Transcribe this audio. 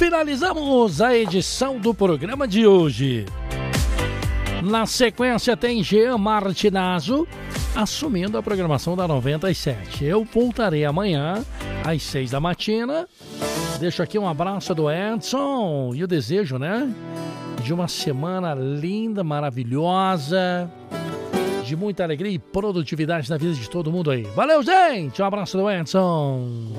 finalizamos a edição do programa de hoje. Na sequência tem Jean Martinazzo assumindo a programação da 97. Eu voltarei amanhã às 6 da matina. Deixo aqui um abraço do Edson e o desejo, né, de uma semana linda, maravilhosa, de muita alegria e produtividade na vida de todo mundo aí. Valeu, gente! Um abraço do Edson.